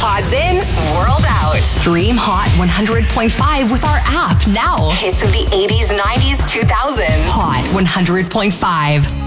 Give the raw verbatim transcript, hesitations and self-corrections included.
Pods in, world out. Stream Hot one hundred point five with our app now. Hits of the eighties, nineties, two thousands. Hot one hundred point five.